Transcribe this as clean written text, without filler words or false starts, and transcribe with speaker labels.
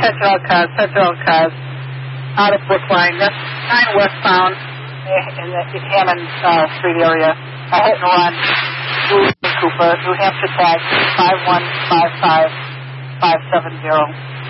Speaker 1: Central cars, out of Brookline, 9 westbound in the Hammond Street area. A hit and run, Cooper, New Hampshire tag 5155570.